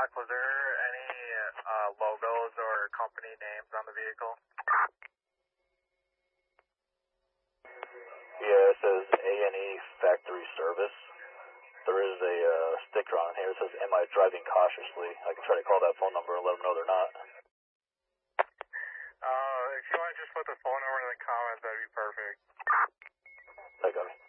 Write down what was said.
Doc, was there any logos or company names on the vehicle? Yeah, it says A&E Factory Service. There is a sticker on here that says, "Am I driving cautiously?" I can try to call that phone number and let them know they're not. If you want to just put the phone number in the comments, that'd be perfect. I got it.